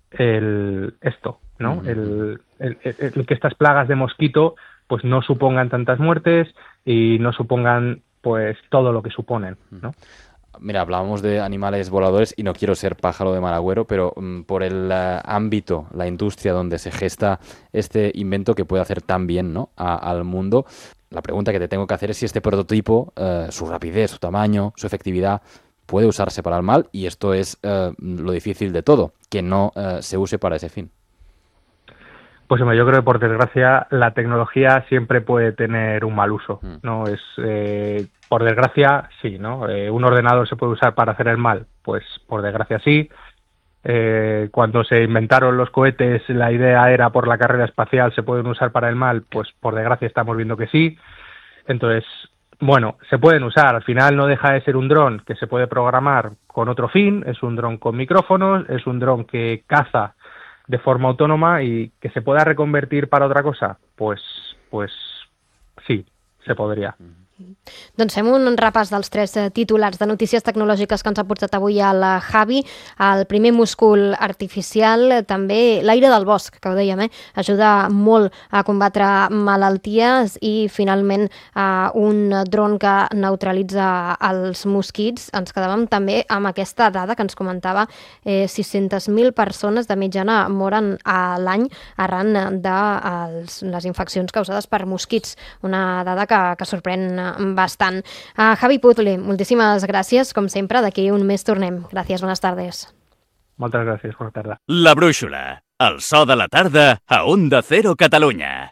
esto, ¿no? El que estas plagas de mosquito pues no supongan tantas muertes y no supongan pues todo lo que suponen, ¿no? Mira, hablábamos de animales voladores y no quiero ser pájaro de mal agüero, pero por el ámbito, la industria donde se gesta este invento que puede hacer tan bien, ¿no?, al mundo, la pregunta que te tengo que hacer es si este prototipo, su rapidez, su tamaño, su efectividad, puede usarse para el mal, y esto es lo difícil de todo, que no se use para ese fin. Pues hombre, yo creo que por desgracia la tecnología siempre puede tener un mal uso, ¿no? Por desgracia sí, ¿no? Un ordenador se puede usar para hacer el mal, pues por desgracia sí. Cuando se inventaron los cohetes la idea era por la carrera espacial, ¿se pueden usar para el mal? Pues por desgracia estamos viendo que sí. Entonces, bueno, se pueden usar. Al final no deja de ser un dron que se puede programar con otro fin, es un dron con micrófonos, es un dron que caza de forma autónoma y que se pueda reconvertir para otra cosa, pues sí, se podria. Doncs fem un repàs dels 3 titulars de notícies tecnològiques que ens ha portat avui el Javi. El primer, múscul artificial, també l'aire del bosc, que ho dèiem, ajuda molt a combatre malalties, i finalment un dron que neutralitza els mosquits. Ens quedàvem també amb aquesta dada que ens comentava, 600.000 persones de mitjana moren a l'any arran de les infeccions causades per mosquits, una dada que sorprèn bastant. Javi Putle, moltíssimes gràcies, com sempre. D'aquí un mes tornem. Gràcies, bones tardes. Moltes gràcies, bona tarda. La Brúixola, el so de la tarda a Onda Cero Catalunya.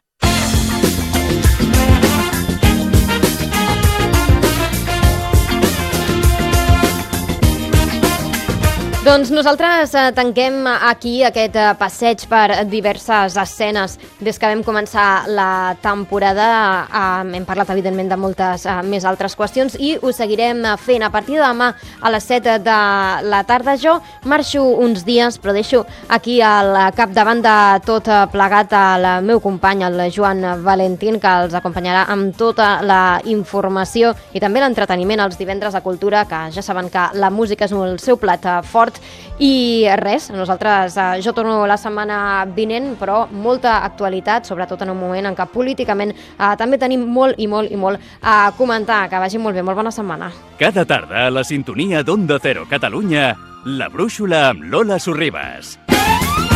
Doncs nosaltres tanquem aquí aquest passeig per diverses escenes des que vam començar la temporada. Hem parlat, evidentment, de moltes més altres qüestions i ho seguirem fent a partir de demà a les 7 de la tarda. Jo marxo uns dies, però deixo aquí al capdavant de tot plegat el meu company, el Joan Valentín, que els acompanyarà amb tota la informació i també l'entreteniment els divendres a Cultura, que ja saben que la música és el seu plat fort. I res, nosaltres, jo torno la setmana vinent, però molta actualitat, sobretot en un moment en què políticament també tenim molt i molt a comentar. Que vagi molt bé, molt bona setmana. Cada tarda a la sintonia d'Onda Cero Catalunya, La Brúixola amb Lola Sorribas.